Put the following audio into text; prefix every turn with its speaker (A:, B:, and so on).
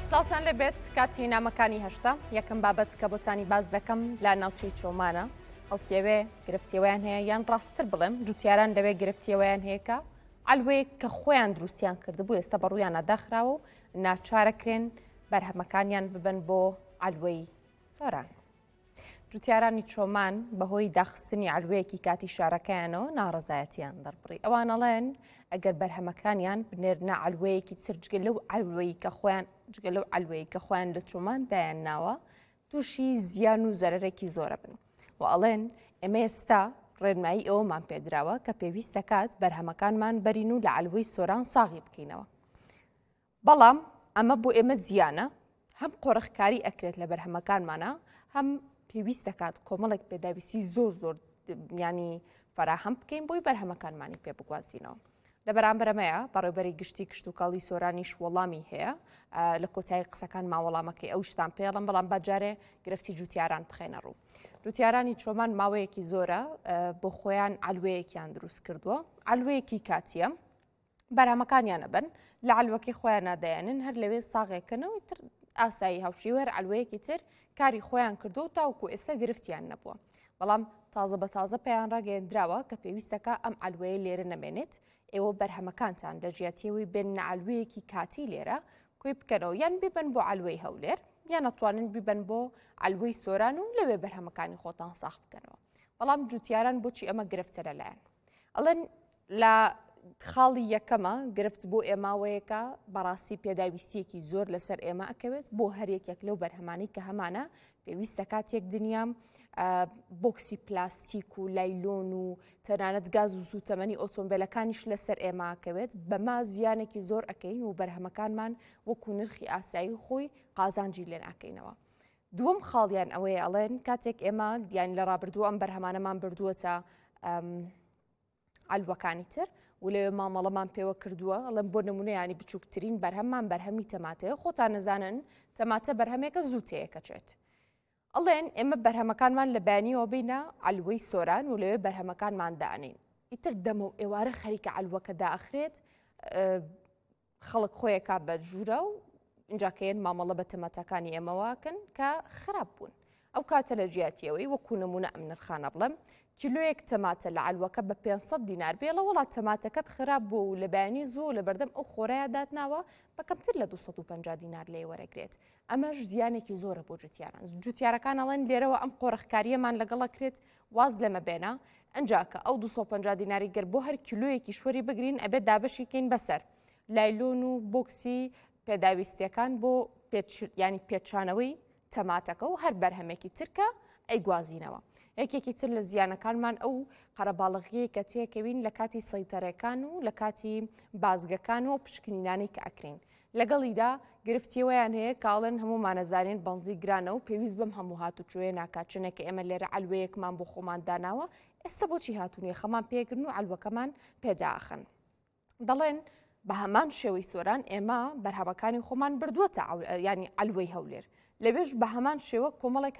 A: سڵاتان لەبێت کاتی نامەکانی هەشتا یەکەم بابەت کە بۆتانی باز دەکەم لە ناوچەی چۆمانە ئەوکێوێ گرفتیەوەیان هەیە یان ڕاستتر بڵێم جوتیاران دەوێت گرفتیەوەیان هەیەکە ئەلوەیە کە خۆیان دروستیان کردبوو ئێستا بەڕوویانە داخراوە و ناچارەکرێن بەرهەمەکانیان ببن بۆ ئەلوەی سۆران. جوتیارانی چۆمان بەهۆی داخستنی ئەلوەیەکی کاتی شارەکەیانەوە ناڕەزایەتیان دەربڕی ئەوانەڵێن ئەگەر بەرهەمەکانیان بنێرنە ئەلوەیەکی تر جگە لەو ئەلوەیە کە خۆیان لە چۆمان دایانناوە تووشی زیان و زەرەرێکی زۆرە بن و ئەڵێن ئێمە ئێستا ڕێنمایی ئەوەمان پێدراوە کە پێویست دەکات بەرهەمەکانمان بەرین و لە ئەلوەی سۆران ساغی بکەینەوە. بەڵام ئەمە بۆ ئێمە زیانە، هەم قۆڕەخکاری ئەکرێت لە بەرهەمەکانمانە، هەم پێویست دەکات کۆمەڵێک پێداویستی زۆر ینی فەراهەم بکەین بۆی بەرهەمەکانمانی پێ بگوازینەوە. لە بەرامبەرەمەیە بەڕێوەبەری گشتی کشت و کاڵی سۆرانیش وەڵامی هەیە لە کۆتایی قسەکان ماوەڵامەکەی ئەو شتان پێڵم، بەڵام بەجارێ گرفتی جوتیاران بخێنە ڕوو. جوتیارانی چۆمان ماوەیەکی زۆرە بۆ خۆیان ئەلوەیەکیان دروست کردووە، ئەلوەیەکی کاتیە، بەرهەمەکانیانە بن لە ئەلوەکەی خۆیان نادایەنن هەر لەوێ ساغێکەکەنەوەی تر ئاسایی هەوشیوەر ئەلوەیەکی تر کاری خۆیان کردو و تاوکو ئێستا گرفتیان نەبووە. بەڵام تازە بە تازە پێیان ڕاگەیەندراوە کە پێویستەکە ئەم ئەلوەیە لێرە نەمێنێت، ئێوە بەرهەمەکانتان لە ژیاتیەوەی بێن ئەلوەیەکی کاتی لێرە کۆی بکەنەوە، یان ببن بۆ ئەلوەی هەولێر یان نەتوانن ببن بۆ ئەلوەی سۆران و لەوێ بەرهەمەکانی خۆتان ساخ بکەنەوە. بەڵام جوتیاران بۆچی ئەمە گرفتە لەلایەن؟ ئەڵێن لە خاڵی یەکەمە گرفت بۆ ئێماوەیەکە بەڕاستی پێداویستیەکی زۆر لەسەر ئێمە ئەکەوێت بۆ هەرێکێک لەو بەرهەمانی کە هەمانە پێویستە کاتێک دنیام بۆکسی پلاستیک و لایلۆن و تەنانەت گاز و سوتەمەنی ئۆتۆمبیلەکانیش لەسەر ئێماکەوێت بەما زیانێکی زۆر ئەەکەین و بەرهەمەکانمان وەکو نرخی ئاسایی خۆی قازانجی لێ ناکەینەوە. دووەم خاڵیان ئەوەیە ئەڵێن کاتێک ئێمە دیان لە ڕابردووە ئەم بەرهەمانەمان بردووەتە ئەلوەکانی تر و لەوێ مامەڵەمان پێوە کردووە، ئەڵێن بۆ نمونەیانی بچووکترین بەرهەممان بەرهەمی تەماتەیە، خۆتان نەزانن تەماتە بەرهەمێکە زوو تەیەکەچێت. ئەڵێن ئێمە بەرهەمەکانمان لە بەیانیەوە بینە ئەلوەی سۆران و لەوێ بەرهەمەکانمان دانین. ئیتر دەمە و ئێوارە خەریکە ئەلوەکە داخرێت خەڵک خۆیەکا بە ژوورە و ئینجاکەیەن مامەڵە بە تەماتەکانی ئێمەواکەن کە خراپ بوون. ئەو کاتە لە ژیاتیەوەی وەکو نمونە ئەم نرخانە بڵێم کیلۆیەک تەماتە لە ئەلوەکە بە 500 دینار بێ لە وڵات تەماتەکەت خراپ بوو و لە بەیانی زوو لە بەردەم ئەو خۆرەیە داتناوە بە کەمتر لە 250 دینار لێ وەرەگرێت. ئەمەش زیانێکی زۆرە بۆ جوتیاران. جوتیارەکان ئەڵێن لێرەوە ئەم قۆڕەخکاریەمان لەگەڵەکرێت واز لەمە بێنە ئەنجاکە ئەو 250 دیناری گەر بۆ هەر کیلۆیەکی شوەری بگرین ئەبێت دابەشیکەین بەسەر لایلۆن و بۆکسی پێداویستیەکان بۆ ینی پێچانەوەی تەماتەکە و هەر بەرهەمێکی ترکە ئەیگوازینەوە. یەکێکی تر لە زیانەکانمان ئەو قەرەباڵغیەیە کە تێکەوین لە کاتی سەیتەرەکان و لە کاتی بازگەکان و پشکنینانی کە ئەکرین. لەگەڵیدا گرفتیەوەیان هەیە کاڵێن هەمومانەزانین بەنزی گرانە و پێویست بەم هەموو هاتوچۆیە ناکاتچنێکە ئێمە لێرە ئەلوەیەکمان بۆ خۆمان داناوە ئێستا بۆچی هاتوونیە خەمان پێگرن و ئەلوەکەمان پێداخن. دەڵێن بە هەمان شێوەی سۆران ئێمە بەرهەمەکانی خۆمان بردووەتە ینی ئەلوەی هەولێر، لەوێش بە هەمان شێوە کۆمەڵێک